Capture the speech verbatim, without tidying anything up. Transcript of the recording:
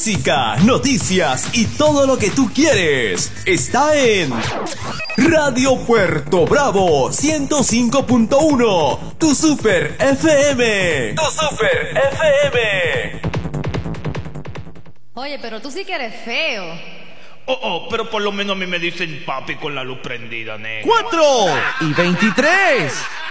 música, noticias y todo lo que tú quieres está en Radio Puerto Bravo ciento cinco punto uno, tu Super F M. Tu Super F M. Oye, pero tú sí que eres feo. Oh, oh, pero por lo menos a mí me dicen papi con la luz prendida, negro. Cuatro y veintitrés.